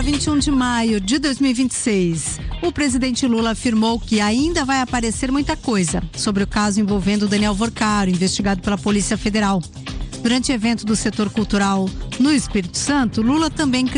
21 de maio de 2026, o presidente Lula afirmou que ainda vai aparecer muita coisa sobre o caso envolvendo Daniel Vorcaro, investigado pela Polícia Federal. Durante evento do setor cultural no Espírito Santo, Lula também